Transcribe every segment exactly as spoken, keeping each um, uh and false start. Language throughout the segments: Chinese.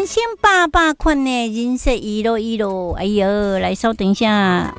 星爸爸款的人生一路一路，哎呦，来稍等一下。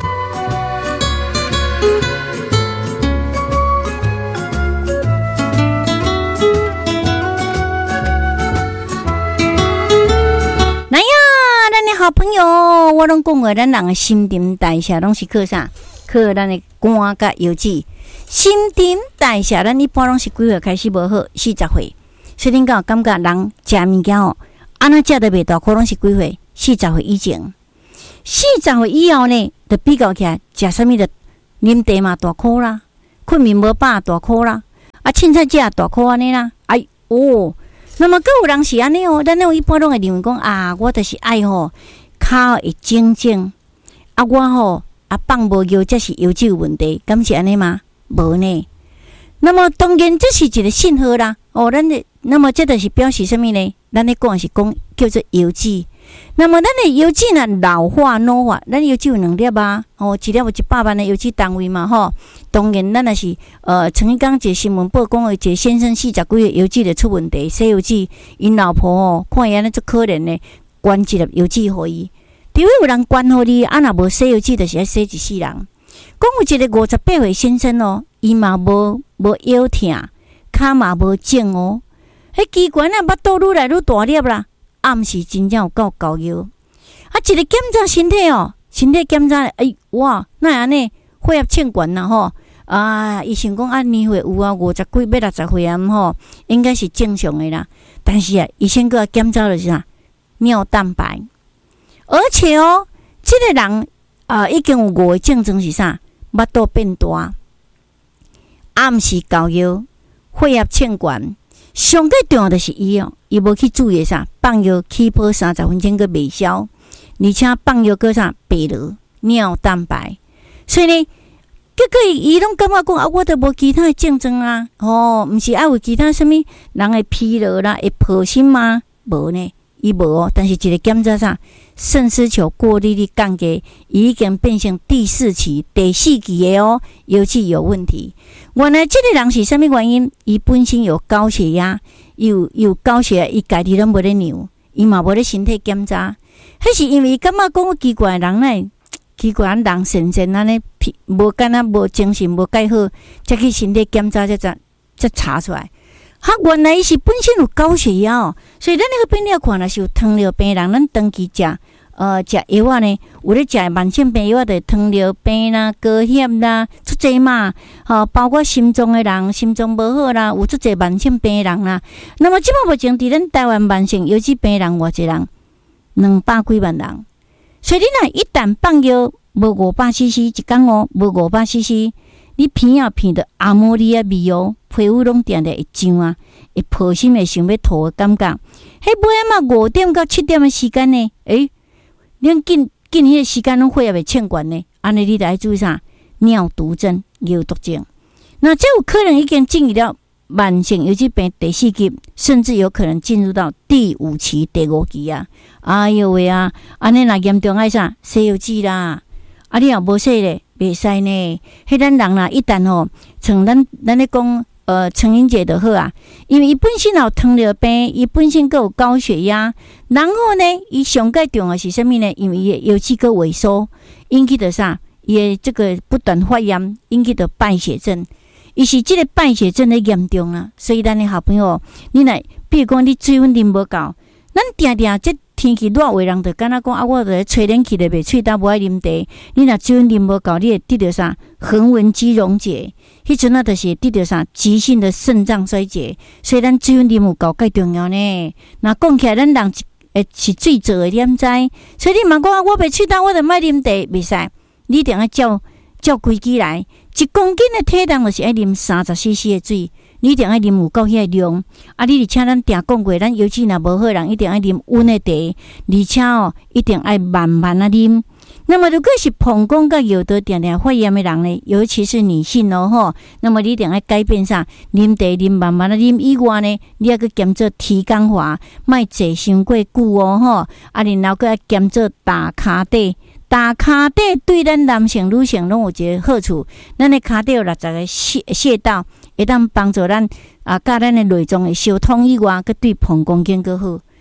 来呀，咱的好朋友，我拢讲过，咱人的新陈代谢拢是靠啥？靠咱的肝甲油脂。新陈代谢，咱一般拢是几岁开始无好？四十岁。所以恁敢有感觉人食物件哦，安那食得袂大，可能是几岁？四十岁以前。四十岁以后呢，就比较起来，食啥物就啉茶嘛大颗啦，困眠无饱大颗啦，啊凊彩食大颗安尼啦。哎哦，那么佫有人是安尼哦，咱有一般拢会认为讲啊，我就是爱吼脚会整整，啊我吼啊放无药，这是油脂有问题，敢是安尼吗？无呢。那么当然这是一个信号啦，哦，咱的。那么这就是表示什么呢？咱咧讲是讲叫做油脂。那么咱的油脂呢老化老化，咱油脂有两粒啊，哦，一粒有一百万的油脂单位嘛，吼。当然咱也是呃，曾经讲一个新闻报讲，一个先生四十几岁油脂就出问题，洗油脂，因老婆哦，看伊安尼足可怜的，捐一粒油脂互伊。除非有人捐互你，啊若无洗油脂，就是爱洗一世人。讲有一个五十八岁先生哦，伊嘛无无腰痛，骹嘛无肿哦。迄机关啊，巴肚愈来愈大粒啦，暗时真正有够高腰。啊，一个检查身体哦，身体检查，哎，哇，那安尼血压欠管啦吼，啊，医生讲啊，年岁有啊，五十几要六十岁啊，吼，应该是正常的啦。但是啊，医生搁检查的是啥？尿蛋白，而且哦，这个人啊、呃，已经有五个症状是啥？巴肚变大，暗时高腰，血压欠管。上最重要的是伊哦，伊无去注意啥，放药起泡三十分钟个未消，而且放药个啥白落尿蛋白，所以呢，结果伊拢感觉讲啊，我都无其他的症状啊，哦，毋是爱有其他什物人会疲劳啦，会破心吗？无呢，伊无哦，但是一个检查啥，肾丝球过滤率降低，已经变成第四期、第四期的哦，油脂有问题。原来这个人是啥物原因？伊本身有高血压，有有高血压，伊家己拢无咧量，伊嘛无咧身体检查。迄是因为伊感觉讲奇怪人呢，奇怪人神神安尼，无敢若无精神，无介好，才去身体检查，才才才查出来。哈，原来伊是本身有高血压哦，所以咱那个病了看，若是有糖尿病人，咱长期食。呃，食药啊呢，有咧食慢性病药啊，就糖尿病啦、高血啦，出侪嘛。吼、哦，包括心脏的人，心脏无好啦，有出侪慢性病人啦。那么即摆目前伫咱台湾慢性油脂病人偌济人，两百几万人。所以你若一旦放药无五百 C C 一工哦，无五百 C C， 你鼻啊鼻的阿摩尼亚味哦，皮肤拢定定会痒啊，会破心会想要吐的感觉。迄尾仔嘛五点到七点的时间呢，诶。恁紧紧迄个时间拢血压会欠管呢，安尼你得爱注意啥？尿毒症、尿毒症。那这有可能已经进入到慢性油脂病第四期，甚至有可能进入到第五期、第五期啊！哎呦喂啊！安尼若严重爱啥？洗油脂啦！啊，你若无洗咧，袂使呢。迄咱人啦，一旦吼，像咱咱咧讲。呃，成瘾者就好啊，因为伊本身有糖尿病，伊本身佫有高血压，然后呢，伊上介重要是啥物呢？因为伊的油脂佫萎缩，引起的啥？伊的这个不断发炎，引起的败血症，伊是这个败血症的严重啊。所以咱的好朋友，你来，比如讲你水分啉无够，咱定定这天气热话，人就敢若讲啊，我著吹冷气咧，袂喙焦无爱啉茶。你若水分啉无够，你会得到啥？横纹肌溶解。迄阵啊，就是得到啥急性的肾脏衰竭，所以咱水分啉有够介重要呢。那讲起来，咱人诶是水做诶，点知？所以你莫讲啊，我袂喙焦，我著莫啉茶，袂使。你一定要照照规矩来，一公斤的体重就是爱啉三十 C C 的水，你一定要啉有够迄个量。啊，你而且咱定讲过，咱尤其若无好人，一定要啉温的茶，而且哦，一定要慢慢啊啉。那么，如果是膀胱甲有得定定发炎的人呢，尤其是女性哦吼，那么你一定要改变啥？啉茶啉慢慢啊啉以外呢，你还去减做提肛法，莫坐伤过久哦吼。啊，然后佮减做打骹底，打骹底对咱男性、女性拢有一个好处。咱的骹底有六十个穴穴道，会当帮助咱啊，甲咱的内脏的相通以外，佮对膀胱经更好。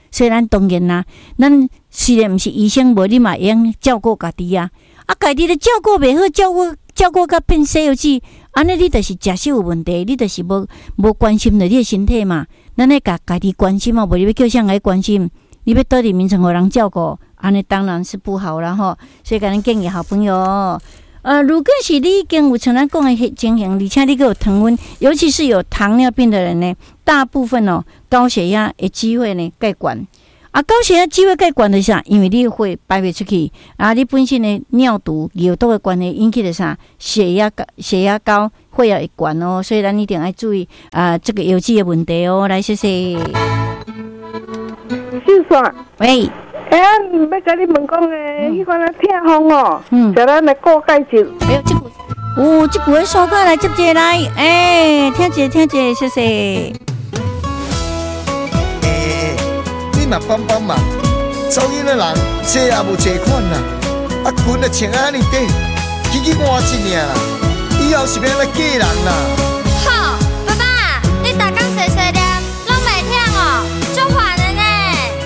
所以咱当然啦，咱虽然毋是医生，无你嘛会用照顾家己啊。啊，家己咧照顾袂好，照顾照顾甲变西药剂，安尼你就是食食有问题，你就是无无关心着你的身体嘛。咱咧家家己关心啊，无你要叫谁来关心？你要倒伫眠床互人照顾，安尼当然是不好啦吼。所以，甲咱建议好朋友。呃，如果是你已经有像咱讲的情形，而且你有糖分，尤其是有糖尿病的人呢，大部分哦高血压的机会呢介悬。啊，高血压机会介悬的啥？因为你会排袂出去，啊，你本身的尿毒、尿毒的关系引起的啥？血压高，血压高会要会悬哦，所以咱一定要注意啊、呃，这个药剂的问题哦。来，谢谢。 秀爽， 喂。 哎呀，要甲你问讲诶，迄款啊痛风哦， 嗯， 叫咱来顾介绍。 哎呦，这句，哦，这句的说话来接接来，哎，听者听者，谢谢。 哎哎，你嘛帮帮忙，走囡仔人车也无车款啦，啊裙啊穿安尼短，起起换一领啦，以后是要来嫁人啦。